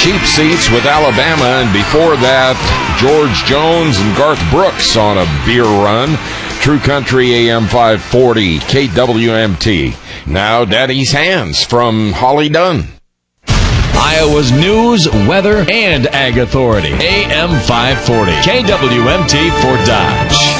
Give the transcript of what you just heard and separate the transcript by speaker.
Speaker 1: Cheap Seats with Alabama, and before that, George Jones and Garth Brooks on a beer run. True Country AM 540, KWMT. Now, Daddy's Hands from Holly Dunn.
Speaker 2: Iowa's news, weather, and ag authority. AM 540, KWMT for Dodge.